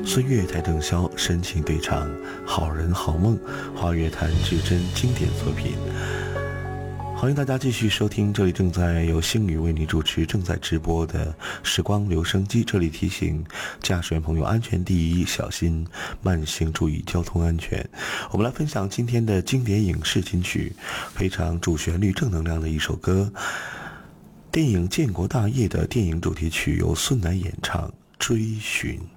孙越、台正宵深情对唱《好人好梦》，华语乐坛至真经典作品。欢迎大家继续收听，这里正在由星宇为你主持，正在直播的时光留声机。这里提醒驾驶员朋友安全第一，小心慢行，注意交通安全。我们来分享今天的经典影视金曲，非常主旋律正能量的一首歌，电影《建国大业》的电影主题曲由孙楠演唱《追寻》。